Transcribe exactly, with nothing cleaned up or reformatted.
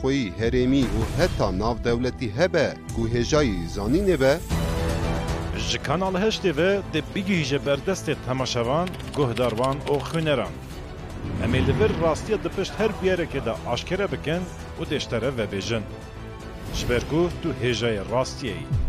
خویی هرمی و حتی ناو دولتی هبه گو هجایی زانینه به ji Kanal Heştê ve de bigihîje berdestê temaşevan, guhdarvan û xwîneran. Em ê li vir rastiya di pişt her bûyerekê de aşkere bikin û deştere vebêjin. Ji ber ku tu hêjayê rastiyê yî.